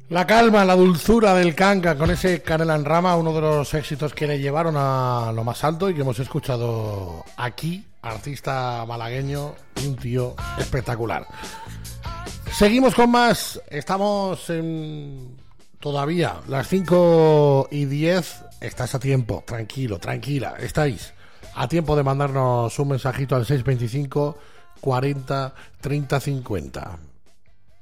La calma, la dulzura del Kanka con ese Canela en Rama, uno de los éxitos que le llevaron a lo más alto y que hemos escuchado aquí, artista malagueño, un tío espectacular. Seguimos con más, estamos en todavía las 5:10, estás a tiempo, tranquilo, tranquila, estáis a tiempo de mandarnos un mensajito al 625 40 30 50.